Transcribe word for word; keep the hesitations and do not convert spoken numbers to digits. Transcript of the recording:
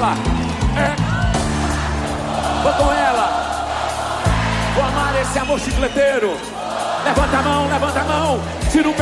ela. É. Vou com ela. Vou amar esse amor chicleteiro. Levanta a mão, levanta a mão. Tira o pé.